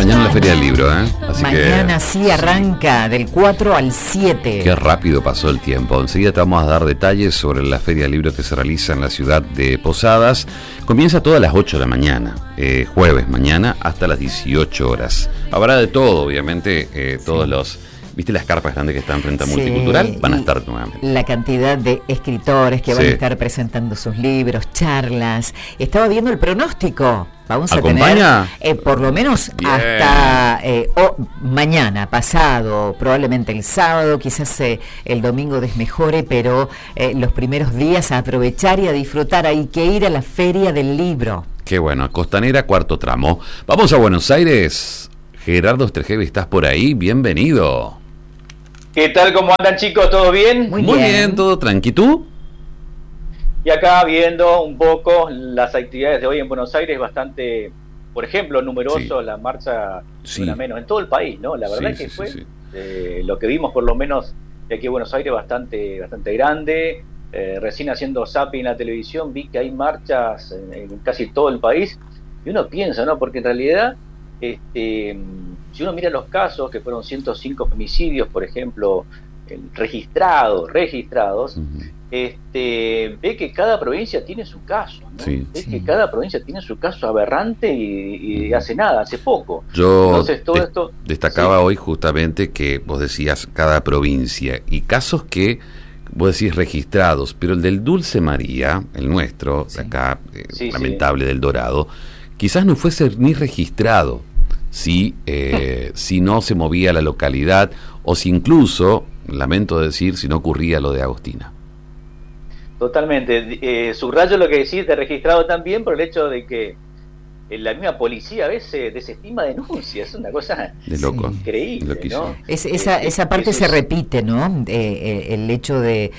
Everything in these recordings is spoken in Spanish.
mañana la Feria del Libro, ¿eh? Así mañana que, sí arranca del 4 al 7. Qué rápido pasó el tiempo. Enseguida te vamos a dar detalles sobre la Feria del Libro que se realiza en la ciudad de Posadas. Comienza todas las 8 de la mañana, jueves mañana, hasta las 18 horas. Habrá de todo, obviamente, todos los... ¿Viste las carpas grandes que están frente a Multicultural? Van a estar nuevamente. La cantidad de escritores que van a estar presentando sus libros, charlas. Estaba viendo el pronóstico. Vamos a tener por lo menos hasta mañana, pasado, probablemente el sábado, quizás el domingo desmejore, pero los primeros días a aprovechar y a disfrutar. Hay que ir a la Feria del Libro. Qué bueno, Costanera, cuarto tramo. Vamos a Buenos Aires. Gerardo Strehevi, ¿estás por ahí? Bienvenido. ¿Qué tal? ¿Cómo andan, chicos? ¿Todo bien? Muy bien, todo tranqui. ¿Tú? Y acá viendo un poco las actividades de hoy en Buenos Aires, bastante, por ejemplo, numeroso la marcha, una menos en todo el país, ¿no? La verdad que fue lo que vimos, por lo menos de aquí en Buenos Aires, bastante grande. Recién haciendo zapping en la televisión vi que hay marchas en casi todo el país y uno piensa, ¿no? Porque en realidad si uno mira los casos, que fueron 105 femicidios, por ejemplo, registrados, ve que cada provincia tiene su caso, ¿no? Que cada provincia tiene su caso aberrante y hace nada, hace poco. Entonces, todo esto destacaba hoy justamente que vos decías cada provincia y casos que vos decís registrados, pero el del Dulce María, el nuestro, acá, lamentable del Dorado, quizás no fuese ni registrado si no se movía la localidad o si incluso, lamento decir, si no ocurría lo de Agostina. Totalmente. Subrayo lo que decís de registrado también por el hecho de que la misma policía a veces desestima denuncias. Es una cosa increíble, ¿no? Esa parte se repite, ¿no? El hecho de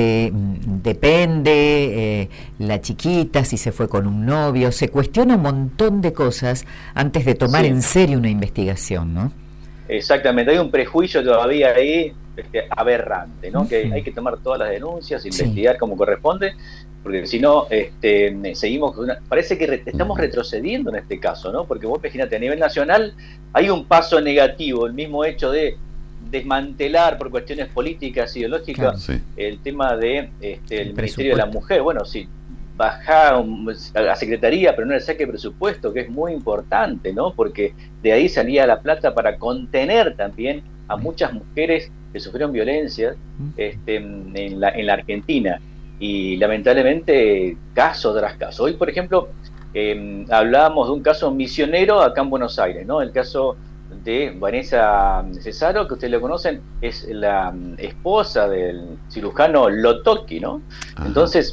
depende, la chiquita, si se fue con un novio, se cuestiona un montón de cosas antes de tomar en serio una investigación, ¿no? Exactamente, hay un prejuicio todavía ahí aberrante, ¿no? Que hay que tomar todas las denuncias, investigar como corresponde, porque si no, seguimos, parece que estamos retrocediendo en este caso, ¿no? Porque vos imagínate, a nivel nacional hay un paso negativo, el mismo hecho de desmantelar por cuestiones políticas, ideológicas, el tema de el Ministerio de la Mujer. Bueno, baja a la Secretaría, pero no le saque presupuesto, que es muy importante, ¿no? Porque de ahí salía la plata para contener también a muchas mujeres que sufrieron violencia en la Argentina. Y lamentablemente, caso tras caso. Hoy, por ejemplo, hablábamos de un caso misionero acá en Buenos Aires, ¿no? El caso de Vanessa Cesaro, que ustedes lo conocen, es la esposa del cirujano Lotocki, ¿no? Entonces,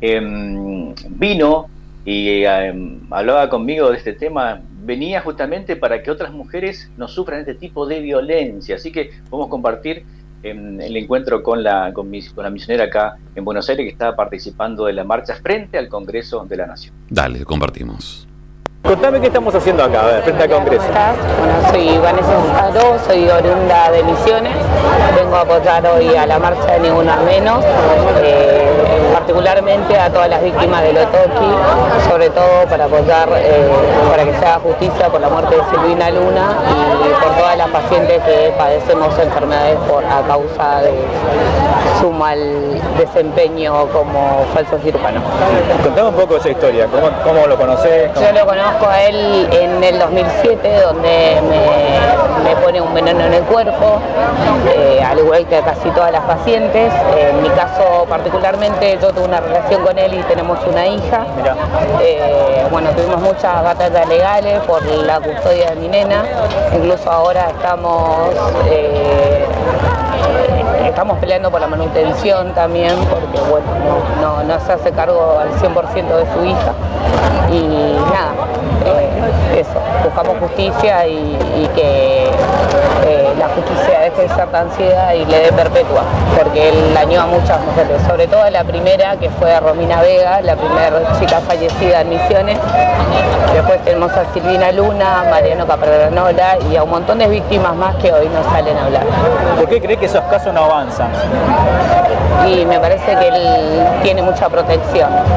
vino y hablaba conmigo de este tema. Venía justamente para que otras mujeres no sufran este tipo de violencia. Así que vamos a compartir el encuentro con la misionera acá en Buenos Aires, que está participando de la marcha frente al Congreso de la Nación. Dale, compartimos. Contame qué estamos haciendo acá, frente al Congreso. ¿Cómo estás? Bueno, soy Vanessa Cesaro, soy oriunda de Misiones. Vengo a apoyar hoy a la marcha de Ni Una Menos, particularmente a todas las víctimas de Lotocki, sobre todo para apoyar para que se haga justicia por la muerte de Silvina Luna y por todas las pacientes que padecemos enfermedades a causa de su mal desempeño como falso cirujano. Contame un poco esa historia, ¿cómo lo conocés? Yo lo conozco a él en el 2007, donde me pone un veneno en el cuerpo, al igual que a casi todas las pacientes. En mi caso particularmente, yo tuve una relación con él y tenemos una hija. Bueno, tuvimos muchas batallas legales por la custodia de mi nena, incluso ahora estamos peleando por la manutención también, porque bueno, no se hace cargo al 100% de su hija. Y nada, eso, buscamos justicia y que la justicia deje de ser tan ciega y le dé perpetua, porque él dañó a muchas mujeres, sobre todo a la primera, que fue Romina Vega, la primera chica fallecida en Misiones. Después tenemos a Silvina Luna, Mariano Capranola y a un montón de víctimas más que hoy no salen a hablar. ¿Por qué cree que esos casos no avanzan? Y me parece que él tiene mucha protección.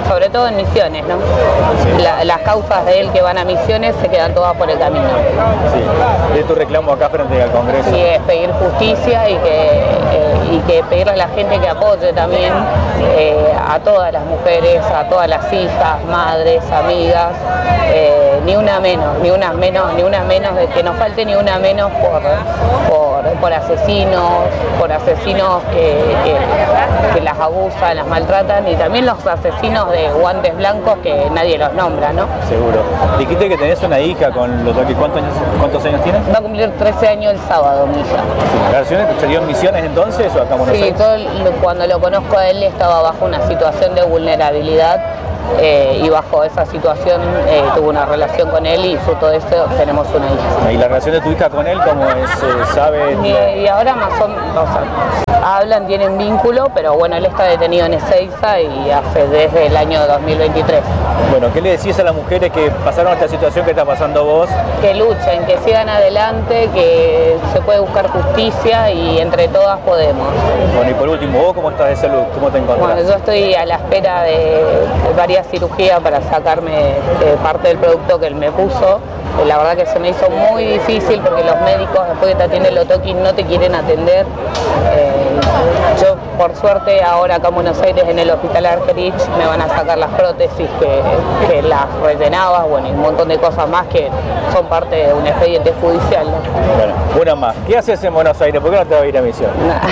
sobre todo en Misiones, ¿no? Sí. Las causas de él que van a Misiones se quedan todas por el camino. Sí. ¿Es tu reclamo acá frente al Congreso? Sí, es pedir justicia y que pedirle a la gente que apoye también a todas las mujeres, a todas las hijas, madres, amigas, ni una menos, de que nos falte ni una menos por asesinos que las abusan, las maltratan, y también los asesinos de guantes blancos que nadie los nombra, ¿no? Seguro. Dijiste que tenés una hija con los Toquis. ¿Cuántos años tiene? Va a cumplir 13 años el sábado, mi hija. ¿La relación se dio en Misiones entonces o acá en Buenos Aires? Sí, cuando lo conozco a él estaba bajo una situación de vulnerabilidad. Y bajo esa situación tuve una relación con él y fruto de eso tenemos una hija. ¿Y la relación de tu hija con él cómo es? ¿Sabe? Y ahora más o menos hablan, tienen vínculo, pero bueno, él está detenido en Ezeiza y hace desde el año 2023. Bueno, ¿qué le decís a las mujeres que pasaron esta situación que está pasando vos? Que luchen, que sigan adelante, que se puede buscar justicia y entre todas podemos. Bueno, y por último, ¿vos cómo estás de salud? ¿Cómo te encontrás? Bueno, yo estoy a la espera de varias cirugías para sacarme parte del producto que él me puso. La verdad que se me hizo muy difícil porque los médicos después que te atienden los Toquis no te quieren atender. Yo por suerte ahora acá en Buenos Aires en el Hospital Argerich me van a sacar las prótesis que las rellenaba, bueno, y un montón de cosas más que son parte de un expediente judicial, ¿no? Bueno, una más. ¿Qué haces en Buenos Aires? ¿Por qué no te vas a ir a Misión?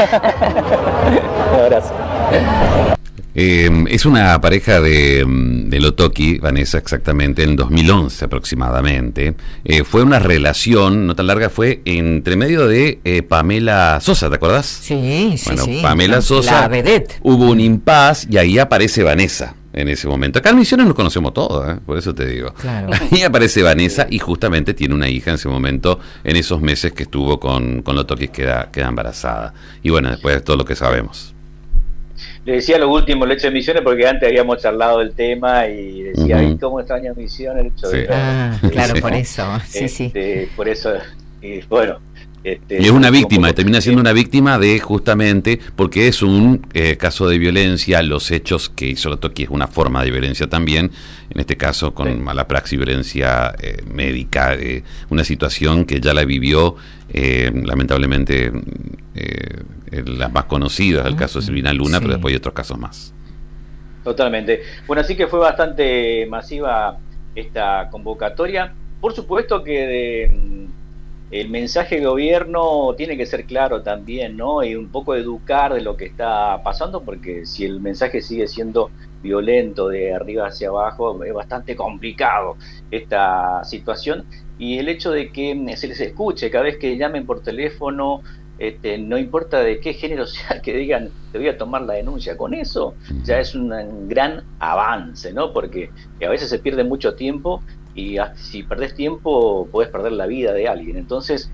Un abrazo. Es una pareja de Lotoki, Vanessa, exactamente, en 2011 aproximadamente. Fue una relación, no tan larga, fue entre medio de Pamela Sosa, ¿te acordás? Sí, bueno, sí. Pamela Sosa, la vedette. Hubo un impas y ahí aparece Vanessa en ese momento. Acá en Misiones nos conocemos todos, por eso te digo. Claro. Ahí aparece Vanessa y justamente tiene una hija en ese momento, en esos meses que estuvo con Lotoki, queda embarazada. Y bueno, después de todo lo que sabemos. Le decía lo último, el hecho de Misiones, porque antes habíamos charlado del tema y decía, ay, cómo extraña Misiones, el hecho de... claro, por eso, sí. Por eso, y bueno... y es una víctima, termina siendo una víctima de justamente, porque es un caso de violencia, los hechos que hizo Lotoki es una forma de violencia también, en este caso con mala praxis, violencia médica, una situación que ya la vivió lamentablemente las más conocidas, el caso de Silvina Luna, pero después hay otros casos más. Totalmente. Bueno, así que fue bastante masiva esta convocatoria. Por supuesto que el mensaje de gobierno tiene que ser claro también, ¿no? Y un poco educar de lo que está pasando, porque si el mensaje sigue siendo violento de arriba hacia abajo, es bastante complicado esta situación. Y el hecho de que se les escuche cada vez que llamen por teléfono, no importa de qué género sea, que digan, te voy a tomar la denuncia, con eso ya es un gran avance, ¿no? Porque a veces se pierde mucho tiempo y si perdés tiempo podés perder la vida de alguien, entonces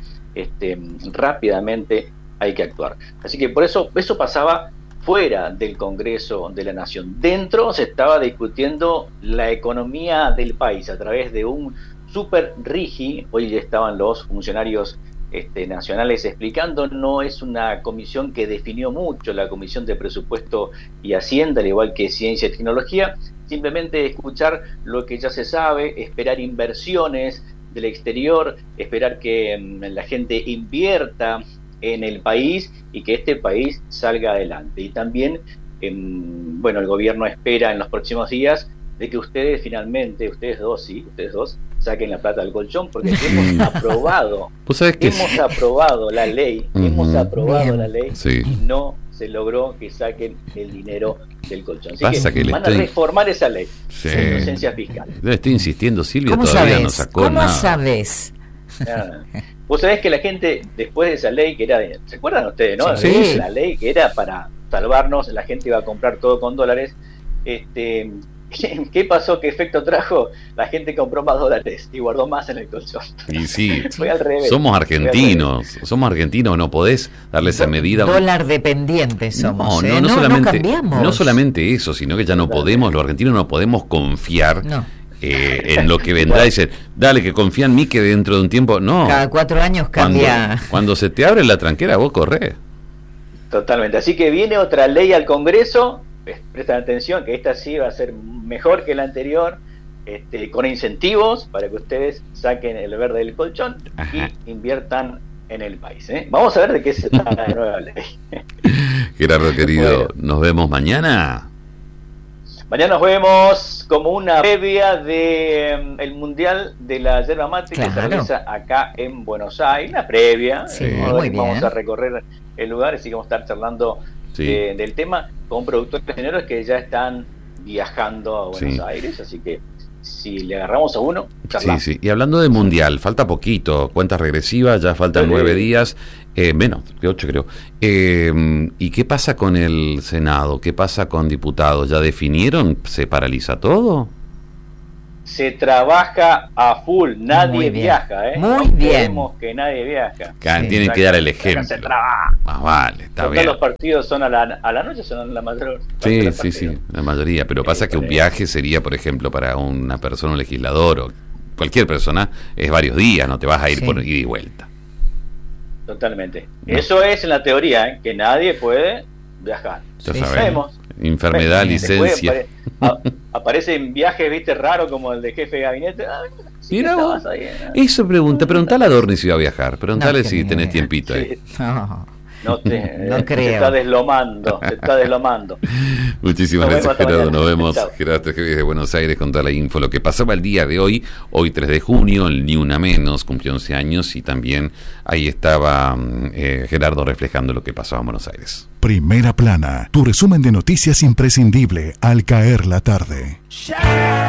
rápidamente hay que actuar. Así que por eso pasaba fuera del Congreso de la Nación. Dentro se estaba discutiendo la economía del país a través de un super RIGI. Hoy ya estaban los funcionarios nacionales explicando. No es una comisión que definió mucho, la Comisión de Presupuesto y Hacienda, al igual que Ciencia y Tecnología, simplemente escuchar lo que ya se sabe, esperar inversiones del exterior, esperar que la gente invierta en el país y que este país salga adelante. Y también, el gobierno espera en los próximos días de que ustedes finalmente, ustedes dos, saquen la plata del colchón, porque hemos aprobado la ley, sí. Y no se logró que saquen el dinero del colchón. Así que van a reformar esa ley de inocencia fiscal. Le estoy insistiendo, Silvia, ¿Cómo todavía sabes? no sacó ¿Cómo nada. sabes? Vos sabés que la gente, después de esa ley que era, ¿se acuerdan ustedes, no? Sí. La ley que era para salvarnos, la gente iba a comprar todo con dólares. ¿Qué pasó? ¿Qué efecto trajo? La gente compró más dólares y guardó más en el colchón. Y sí, fue al revés. Somos argentinos, no podés darle esa medida. Dólar dependientes somos. No solamente eso, sino que ya no podemos, los argentinos no podemos confiar en lo que vendrá y decir, dale, que confía en mí que dentro de un tiempo, no. Cada 4 años cambia. Cuando se te abre la tranquera, vos corrés. Totalmente, así que viene otra ley al Congreso, prestan atención que esta sí va a ser mejor que la anterior, con incentivos para que ustedes saquen el verde del colchón. Ajá. Y inviertan en el país. Vamos a ver de qué se trata la nueva ley. Gerardo querido, nos vemos mañana. Mañana nos vemos como una previa de el Mundial de la Yerba Mate, claro, que se realiza acá en Buenos Aires. Una previa. Sí, muy bien. Vamos a recorrer el lugar, así que vamos a estar charlando del tema con productores mineros que ya están viajando a Buenos Aires, así que si le agarramos a uno, charlamos. Sí. Y hablando de Mundial, falta poquito, cuenta regresiva, ya faltan 9 días, menos, que 8 creo. ¿Y qué pasa con el Senado? ¿Qué pasa con diputados? ¿Ya definieron? ¿Se paraliza todo? Se trabaja a full, nadie viaja, Muy bien. Queremos que nadie viaja. Tienen que dar el ejemplo. Se trabaja. Más vale, está bien. Todos los partidos son a la noche, son la mayor. Sí, la mayoría. Pero pasa que un viaje sería, por ejemplo, para una persona, un legislador o cualquier persona, es varios días, no te vas a ir por ida y vuelta. Totalmente. No. Eso es en la teoría, que nadie puede viajar. Ya sabemos. Enfermedad, licencia. Aparecen viajes, viste, raros como el de jefe de gabinete. Mira vos, eso preguntale a Dorni si va a viajar. Preguntale si tenés tiempito ahí. No creo. Se está deslomando. Muchísimas gracias, Gerardo. Nos vemos, Gerardo, que de Buenos Aires, con toda la info. Lo que pasaba el día de hoy 3 de junio, el Ni Una Menos, cumplió 11 años y también ahí estaba Gerardo reflejando lo que pasaba en Buenos Aires. Primera Plana, tu resumen de noticias imprescindible al caer la tarde.